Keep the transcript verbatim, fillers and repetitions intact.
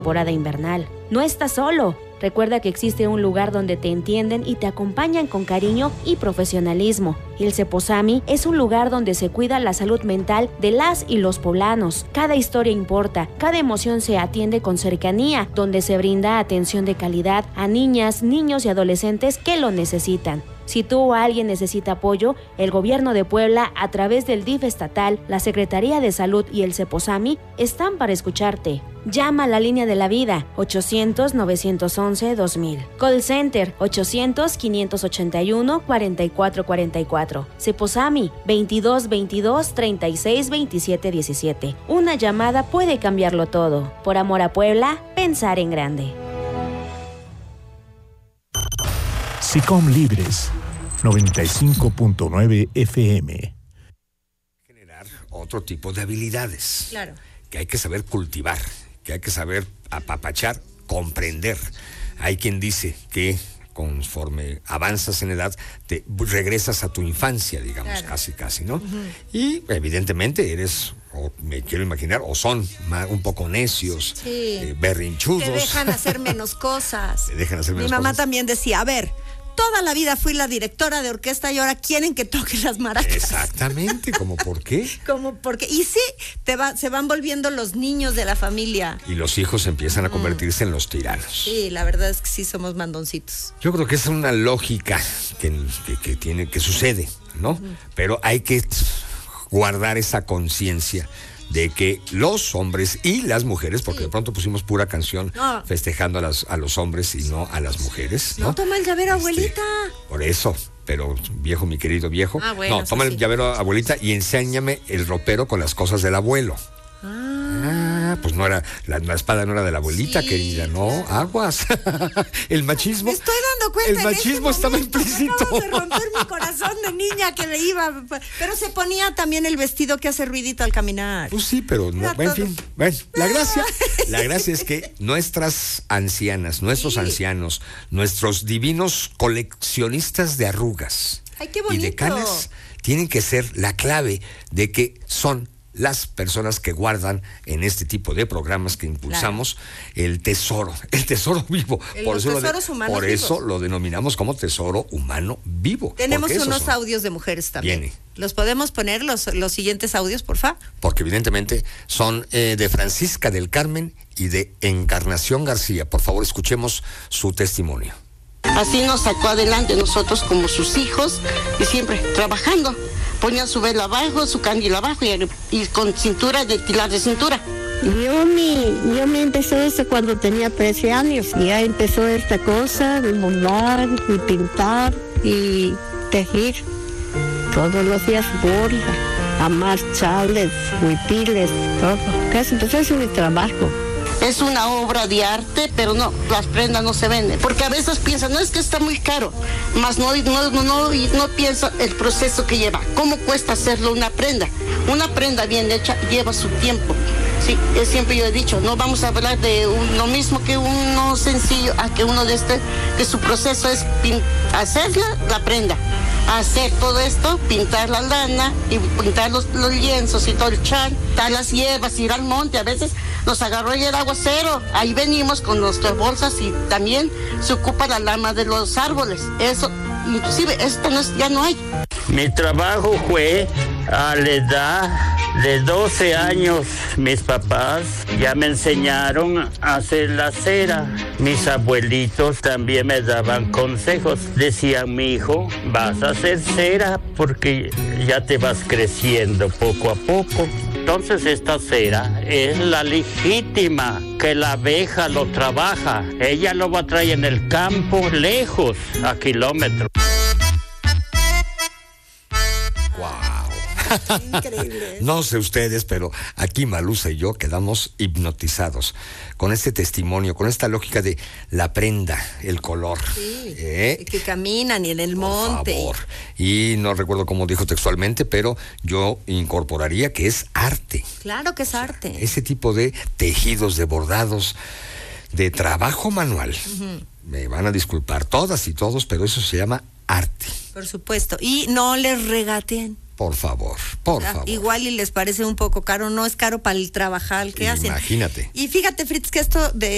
temporada invernal. No estás solo. Recuerda que existe un lugar donde te entienden y te acompañan con cariño y profesionalismo. El Ceposami es un lugar donde se cuida la salud mental de las y los poblanos. Cada historia importa, cada emoción se atiende con cercanía, donde se brinda atención de calidad a niñas, niños y adolescentes que lo necesitan. Si tú o alguien necesita apoyo, el Gobierno de Puebla, a través del D I F estatal, la Secretaría de Salud y el Ceposami, están para escucharte. Llama a la línea de la vida, ochocientos, novecientos once, dos mil. Call Center, ochocientos, quinientos ochenta y uno, cuarenta y cuatro cuarenta y cuatro. Ceposami, veintidós veintidós, treinta y seis, veintisiete diecisiete. Una llamada puede cambiarlo todo. Por amor a Puebla, pensar en grande. SICOM Libres, noventa y cinco punto nueve F M. Generar otro tipo de habilidades. Claro. Que hay que saber cultivar, que hay que saber apapachar, comprender. Hay quien dice que conforme avanzas en edad, te regresas a tu infancia, digamos, claro. casi, casi, ¿no? Uh-huh. Y evidentemente eres, o me quiero imaginar, o son más, un poco necios, sí. eh, berrinchudos. Te dejan hacer menos cosas. Te dejan hacer menos Mi mamá cosas. también decía, a ver, toda la vida fui la directora de orquesta y ahora quieren que toque las maracas. Exactamente, ¿como por qué? Como porque, y sí, te va, se van volviendo los niños de la familia. Y los hijos empiezan a convertirse mm. en los tiranos. Sí, la verdad es que sí somos mandoncitos. Yo creo que es una lógica que, que, que tiene, que sucede, ¿no? Mm. Pero hay que guardar esa conciencia de que los hombres y las mujeres, porque sí. de pronto pusimos pura canción no. festejando a, las, a los hombres y no a las mujeres, ¿no? No, toma el llavero, este, abuelita. Por eso, pero viejo, mi querido viejo. Ah, bueno, no, toma sí. el llavero, abuelita, y enséñame el ropero con las cosas del abuelo. Ah. Ah, pues no era, la, la espada no era de la abuelita, sí, querida, no, aguas. El machismo. Me estoy dando cuenta. El machismo en este estaba momento, implícito. Acabas de romper mi corazón de niña que le iba. Pero se ponía también el vestido que hace ruidito al caminar. Pues sí, pero no, en fin. Bueno, la gracia, la gracia es que nuestras ancianas, nuestros sí. ancianos, nuestros divinos coleccionistas de arrugas Ay, qué bonito. y de canas tienen que ser la clave de que son las personas que guardan en este tipo de programas que impulsamos claro. el tesoro, el tesoro vivo. El, por los eso, tesoros lo, de, humanos por eso vivos. lo denominamos como tesoro humano vivo. Tenemos unos son. audios de mujeres también. Viene. ¿Los podemos poner los, los siguientes audios, por favor? Porque evidentemente son eh, de Francisca del Carmen y de Encarnación García. Por favor, escuchemos su testimonio. Así nos sacó adelante nosotros como sus hijos y siempre trabajando. Ponía su vela abajo, su candil abajo y, y con cintura de tilar de cintura. Yo me, yo me empezó eso cuando tenía trece años. Ya empezó esta cosa de bordar y pintar y tejer. Todos los días borda, amar chales, huipiles, todo. Casi empezó eso mi trabajo. Es una obra de arte, pero no, las prendas no se venden. Porque a veces piensan, no, es que está muy caro. Más no, no, no, no, no piensa el proceso que lleva. ¿Cómo cuesta hacerlo una prenda? Una prenda bien hecha lleva su tiempo. Sí, es siempre yo he dicho, no vamos a hablar de un, lo mismo que uno sencillo, a que uno de este, que su proceso es pin, hacerla la prenda. Hacer todo esto, pintar la lana y pintar los, los lienzos y todo el chal, dar las hierbas, ir al monte. A veces nos agarró ya el aguacero, ahí venimos con nuestras bolsas y también se ocupa la lama de los árboles. Eso, inclusive, esto no es, ya no hay. Mi trabajo fue a la edad de doce años. Mis papás ya me enseñaron a hacer la cera. Mis abuelitos también me daban consejos. Decían, mi hijo, vas a hacer cera porque ya te vas creciendo poco a poco. Entonces esta cera es la legítima, que la abeja lo trabaja. Ella lo va a traer en el campo, lejos, a kilómetros. Increíble. No sé ustedes, pero aquí Malusa y yo quedamos hipnotizados con este testimonio, con esta lógica de la prenda, el color. Sí, ¿eh? Que caminan y en el Por monte. favor. Y no recuerdo cómo dijo textualmente, pero yo incorporaría que es arte. Claro que es arte. Ese tipo de tejidos, de bordados, de trabajo manual. Uh-huh. Me van a disculpar todas y todos, pero eso se llama arte. Por supuesto. Y no les regateen. Por favor, por ¿verdad? favor. Igual y les parece un poco caro, no es caro para el trabajar que hacen. Imagínate. Y fíjate, Fritz, que esto de